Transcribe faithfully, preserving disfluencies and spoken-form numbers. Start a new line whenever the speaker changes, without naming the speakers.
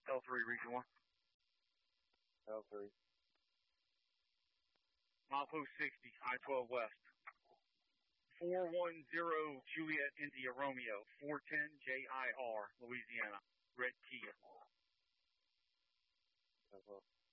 L three, region one.
L three.
Milepost sixty, I twelve west. four one zero Juliet India Romeo, four ten J I R, Louisiana, red Kia.
Uh-huh.